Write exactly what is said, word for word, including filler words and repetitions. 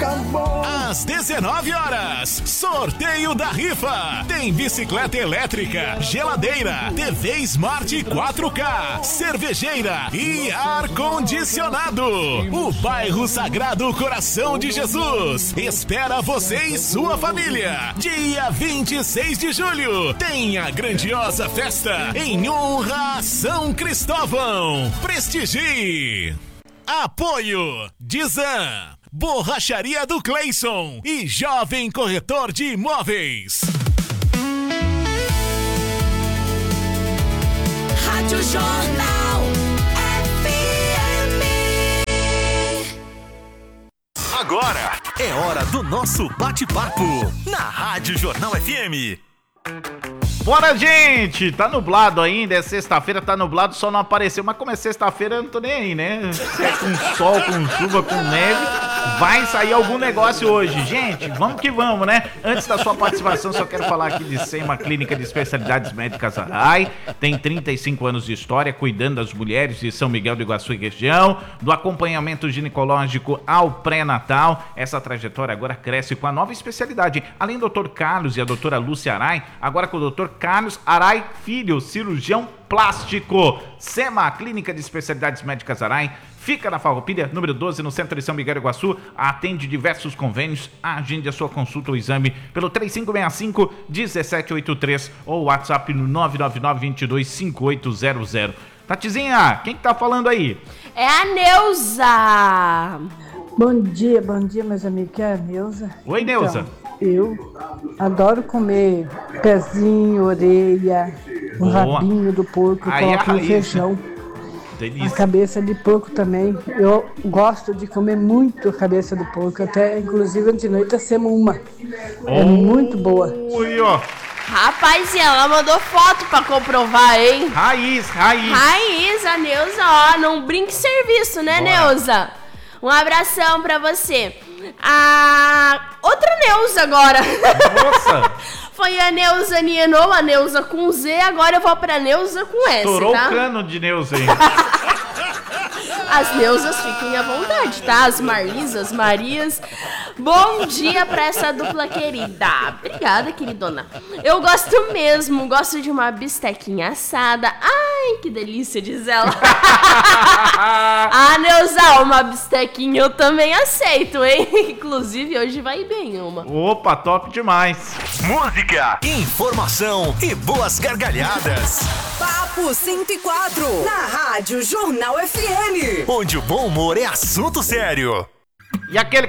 Às dezenove horas, sorteio da rifa. Tem bicicleta elétrica, geladeira, T V Smart quatro K, cervejeira e ar-condicionado. O bairro Sagrado Coração de Jesus espera você e sua família. Dia vinte e seis de julho, tem a grandiosa festa em honra a São Cristóvão. Prestigie. Apoio Dizan, Borracharia do Cleison e Jovem Corretor de Imóveis. Rádio Jornal F M. Agora é hora do nosso bate-papo na Rádio Jornal F M. Bora, gente! Tá nublado ainda, é sexta-feira, tá nublado, só não apareceu. Mas como é sexta-feira, eu não tô nem aí, né? Se é com sol, com chuva, com neve, vai sair algum negócio hoje. Gente, vamos que vamos, né? Antes da sua participação, só quero falar aqui de SEMA Clínica de Especialidades Médicas Arai. Tem trinta e cinco anos de história cuidando das mulheres de São Miguel do Iguaçu e região, do acompanhamento ginecológico ao pré-natal. Essa trajetória agora cresce com a nova especialidade. Além do doutor Carlos e a doutora Lúcia Arai, agora com o doutor Carlos Arai Filho, cirurgião plástico. SEMA Clínica de Especialidades Médicas Arai fica na Farroupilha, número doze, no centro de São Miguel do Iguaçu. Atende diversos convênios. Agende a sua consulta ou exame pelo três cinco seis cinco, um sete oito três ou WhatsApp no nove nove nove, dois dois, cinco oito zero zero. Tatizinha, quem que tá falando aí? É a Neuza. Bom dia, bom dia, meus amigos. Que é a Neuza. Oi, Neuza. Então, eu adoro comer pezinho, orelha, o Boa. rabinho do porco, Aí coloco a no raiz, feijão. Delícia. A cabeça de porco também. Eu gosto de comer muito a cabeça do porco. Até, inclusive, de noite hacemos uma. É Oh. muito boa. Oi, ó. Rapaz, e ela mandou foto pra comprovar, hein? Raiz, raiz. Raiz, a Neuza, ó, não brinque serviço, né, Bora. Neuza? Um abração pra você. A outra Neuza agora. Nossa. Foi a Neuza Nienou, a Neuza com Z, agora eu vou pra Neuza com S, Estourou tá? o cano de Neuza, hein? As Neuzas fiquem à vontade, tá? As Marlisas, Marias. Bom dia pra essa dupla querida. Obrigada, queridona. Eu gosto mesmo, gosto de uma bistequinha assada. Ai, que delícia, diz ela. Ah, Neuza, uma bistequinha eu também aceito, hein? Inclusive, hoje vai bem uma. Opa, top demais. Música, informação e boas gargalhadas. Papo cento e quatro, na Rádio Jornal F M. Onde o bom humor é assunto sério. E aquele